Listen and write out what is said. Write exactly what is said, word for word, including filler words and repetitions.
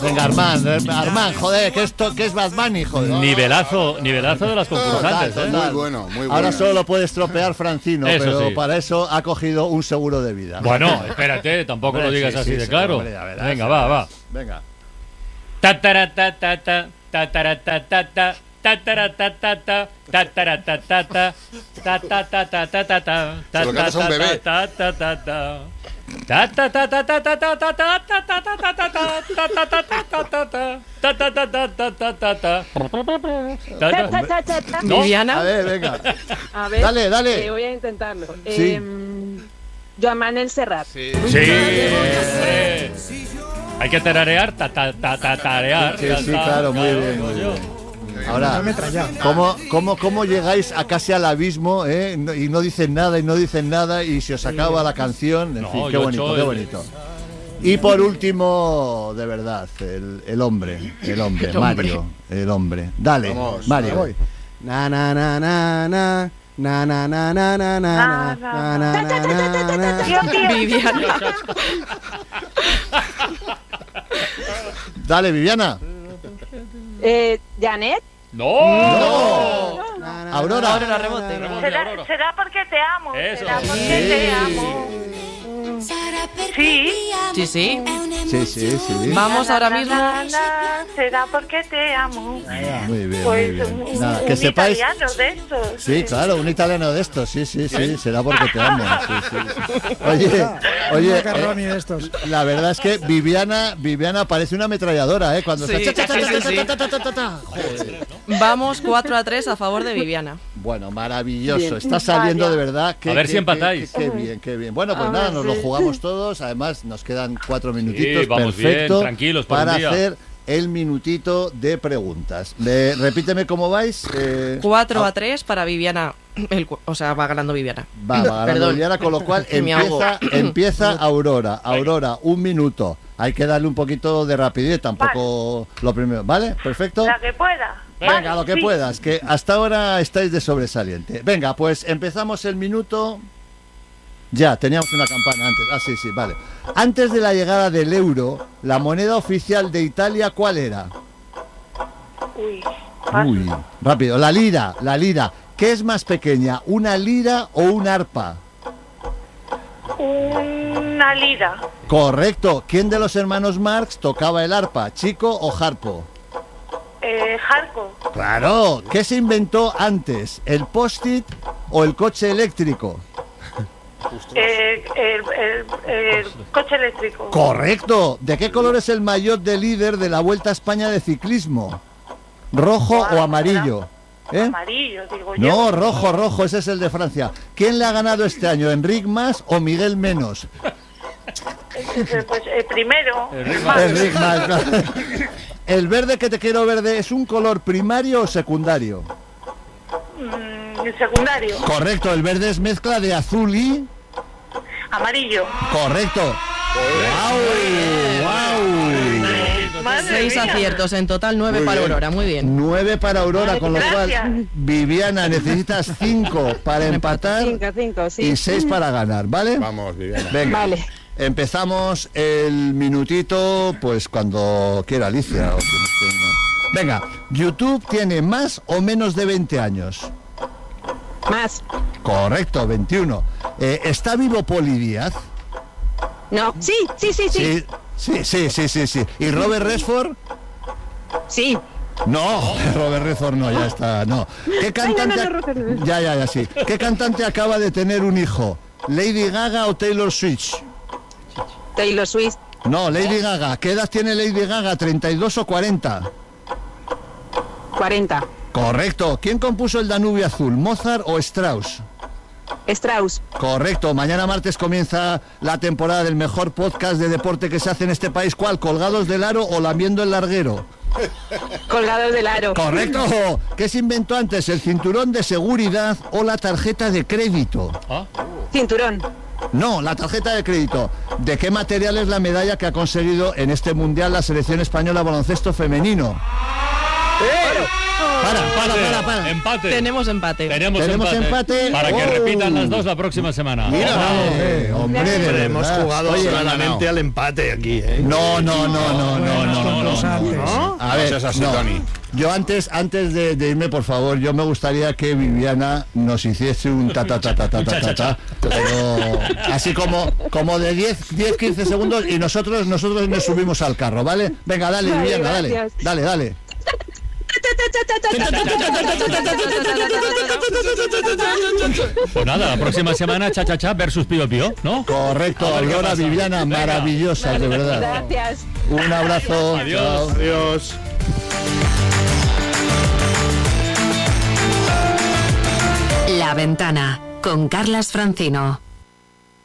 Venga, Armand, Armand, joder, que esto, que es Bad Bunny, joder. Nivelazo, nivelazo de las concursantes, Total, ¿eh? total. Muy bueno, muy bueno. Ahora solo lo puede estropear Francino, Eso pero sí. para eso ha cogido un seguro de vida. Bueno, espérate, tampoco Hombre, lo digas sí, así sí, de sí, claro. hombre, ya verás, Venga, ya va, va. verás. Venga. Tataratatata, tataratatata, tataratatata, tataratatata, tatatatatata, Se lo cantas a un bebé. tatatatatata. No. Viviana. A ver, venga. A ver, Dale, dale. eh, voy a intentarlo. Sí. Eh, Joan Manuel Serrat. Sí. Sí, hombre. Hay que tararear, ta, ta, ta, ta, tarear. Sí, ya sí, está, claro, muy bien, digo muy yo. bien. Ahora, ¿cómo, cómo, ¿cómo llegáis a casi al abismo eh? No- y no dicen nada y no dicen nada y se os acaba la canción? En No, fin, qué yo bonito, ocho qué el- bonito. Y por último, de verdad, el, el hombre, el hombre, El hombre. Mario, el hombre. Dale, Vamos, Mario. voy. Na na na na na na na na na na na na na na na na. Tío, tío. Viviana. Dale, Viviana. Eh, Janet. ¡No! No. Aurora. Aurora, rebote. ¿Será, será porque te amo. Eso. Será porque Sí. te amo. Sí. Sí, sí. Sí, sí, sí. Vamos ahora mismo. Na, na, na, será porque te amo. Muy bien, Pues muy bien. un, Nada, un que sepáis. italiano de estos. Sí, claro, un italiano de estos, sí, sí, sí, será porque te amo. Sí, sí, sí. Oye, oye, Macarroni eh, de estos. la verdad es que Viviana, Viviana parece una ametralladora, ¿eh? Cuando Sí, está... sí, sí, sí. ta, ta, ta, ta, ta. Joder. Vamos cuatro a tres a favor de Viviana. Bueno, maravilloso, Bien. está saliendo Vaya. de verdad. Qué, A ver qué, si empatáis. Qué, qué- qué bien, qué bien. Bueno, pues A nada, ver, nos lo sí. jugamos todos. Además, nos quedan cuatro minutitos. vamos bien, perfecto tranquilos por para un día. hacer el minutito de preguntas. Le- repíteme cómo vais. Eh, cuatro a tres para Viviana. El cu- o sea, va ganando Viviana. Va, va ganando Perdón. Viviana, con lo cual Que me ahogo. empieza, empieza Aurora. Aurora, un minuto. Hay que darle un poquito de rapidez, tampoco lo primero. ¿Vale? Perfecto. La que pueda. Venga, Vale, lo que sí. puedas, que hasta ahora estáis de sobresaliente. Venga, pues empezamos el minuto. Ya, teníamos una campana antes. Ah, sí, sí, vale. Antes de la llegada del euro, la moneda oficial de Italia, ¿cuál era? Uy. Uy, rápido. La lira, la lira. ¿Qué es más pequeña, una lira o un arpa? Una lira. Correcto. ¿Quién de los hermanos Marx tocaba el arpa, Chico o Harpo? Eh, Jarco. Claro. ¿Qué se inventó antes, el post-it o el coche eléctrico? Eh, el, el, el coche eléctrico. Correcto. ¿De qué color es el maillot de líder de la Vuelta a España de ciclismo? ¿Rojo o amarillo? ¿Eh? Amarillo, digo yo. No, rojo, rojo, ese es el de Francia. ¿Quién le ha ganado este año, Enric Mas o Miguel Menos? Eh, Pues el primero. Enric Mas. claro. ¿El verde que te quiero verde es un color primario o secundario? Mm, el secundario. Correcto, el verde es mezcla de azul y... Amarillo. Correcto. ¡Wow! ¡Wow! Madre Seis mía. aciertos, en total nueve Muy para bien. Aurora, muy bien. Nueve para Aurora, con lo Gracias. cual, Viviana, necesitas cinco para empatar Cinco, cinco, sí. y seis para ganar, ¿vale? Vamos, Viviana. Venga, Vale. empezamos el minutito, pues cuando quiera Alicia. o que no esté, no. Venga, ¿YouTube tiene más o menos de veinte años? Más. Correcto, veintiuno. Eh, ¿Está vivo Poli Díaz? No. Sí, sí, sí, sí. Sí, sí, sí, sí, sí, sí. ¿Y Robert Redford? Sí. No, Robert Redford no, ya está, no. ¿Qué cantante? no, no, Robert Redford. Ya, ya, ya, sí. ¿Qué cantante acaba de tener un hijo? ¿Lady Gaga o Taylor Swift? Taylor Swift. No, Lady Gaga. ¿Qué edad tiene Lady Gaga? ¿treinta y dos o cuarenta? cuarenta. Correcto. ¿Quién compuso el Danubio Azul? ¿Mozart o Strauss? Strauss. Correcto. Mañana martes comienza la temporada del mejor podcast de deporte que se hace en este país. ¿Cuál? ¿Colgados del aro o lamiendo el larguero? Colgados del aro. Correcto. ¿Qué se inventó antes? ¿El cinturón de seguridad o la tarjeta de crédito? Ah, Cinturón. No, la tarjeta de crédito. ¿De qué material es la medalla que ha conseguido en este mundial la selección española baloncesto femenino? Para, para, para, para. Empate. Tenemos empate. Tenemos, Tenemos empate. Para que Oh. repitan las dos la próxima semana. Mira, eh, hombre, de Hombre, hemos verdad. jugado Oye, claramente al empate aquí, ¿eh? No, no, no, no, no, no, no, no, no, antes. no. A ver, No seas así, no. Tony. Yo antes, antes de, de irme, por favor, yo me gustaría que Viviana nos hiciese un ta ta ta ta ta ta ta, ta, pero así como, como de diez, quince segundos y nosotros, nosotros nos subimos al carro, ¿vale? Venga, dale, Vale, Viviana, dale, gracias. dale, dale. Pues nada, la próxima semana cha cha cha versus Pío Pío, ¿no? Correcto, A ver qué Aurora, pasa. Viviana, Venga. maravillosas, de verdad. Gracias. Un abrazo. Adiós. Chao. Adiós. La Ventana con Carlas Francino.